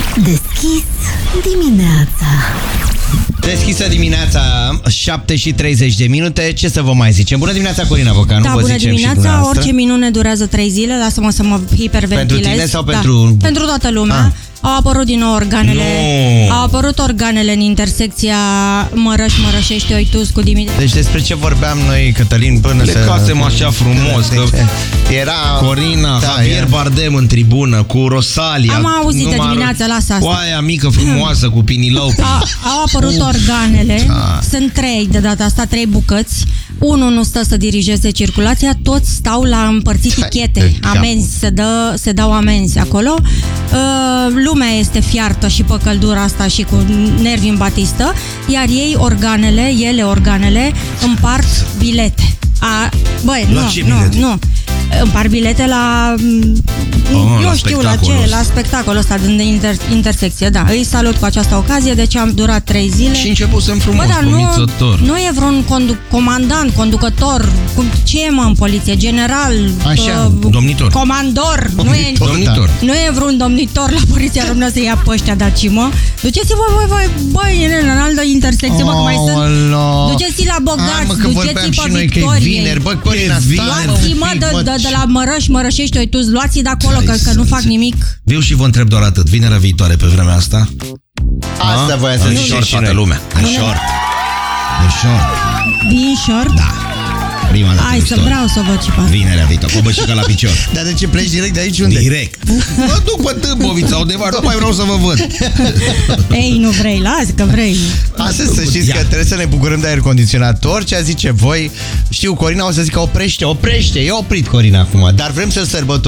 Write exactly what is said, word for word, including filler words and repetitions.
Deschis dimineața. Deschisă dimineața, șapte și treizeci de minute. Ce să vă mai zicem? Bună dimineața, Corina Vocanu. Da, vă bună zicem dimineața. Orice minune durează trei zile. Lasă-mă să mă hiperventilez. Pentru tine sau da. pentru... Pentru toată lumea. Ah. Au apărut din nou organele. Nu. Au apărut organele în intersecția Mărăș-Mărășești-Oitus cu Dimitrie. Deci despre ce vorbeam noi, Cătălin, până să... Plecasem așa frumos, că era... Corina, da, Javier era... Bardem în tribună, cu Rosalia. Am auzit de numărul- dimineață, lasă asta. Cu aia mică, frumoasă, cu pinilău. A, au apărut Uf. organele. Da. Sunt trei de data asta, trei bucăți. Unul nu stă să dirigeze circulația, toți stau la împărțit tichete. Amenzi, se, dă, se dau amenzi acolo. Uh, lumea este fiartă și pe căldura asta și cu nervi în batistă, iar ei, organele, ele, organele, împart bilete. A, băi, La nu, ce nu, bilete? nu. Împart bilete la... Oh, nu la știu la spectacolul ce, ăsta. la spectacolul ăsta din inter, intersecție, da. Îi salut cu această ocazie, deci am durat trei zile. Și începusem frumos, Bă, dar nu, promițător. nu e vreun conduc, comandant, conducător, cum, ce e, mă, în poliție, general, Așa, domnitor. comandor, nu e, Domnitor. nu e vreun domnitor la poliția română să ia pe ăștia, daci, mă. Duceți-vă, voi, voi, băi, în altă intersecție, mă, că mai sunt. Olo. Duceți-i la Bogați, Hai, mă, că vorbeam duceți-i și pe noi că e Victoriei. vineri. Bă, Corina, E stai, vineri. mă, Luați-i, un mă, pic, de, bă, de, de la Mărăș, Mărășești, Oitus, luați-i de acolo, că, că nu fac nimic. Viu și vă întreb doar atât. Vinerea viitoare pe vremea asta? Asta voia să În zic short și toată noi. lumea. În short. În short. Vin short? Da. Prima dată Hai în să istorie. vreau să văd ce fac. Vinerea viitoare, cu bășica la picior. Dar de ce pleci direct de aici? Unde? Direct. Mă duc pe Tâmbovița, undeva, nu mai vreau să vă văd. Ei, nu vrei, lasă că vrei. Astăzi să știți Ia. că trebuie să ne bucurăm de aer condiționat. Orice zice voi, știu, Corina o să zică oprește, oprește, e oprit Corina acum, dar vrem să sărbătorim.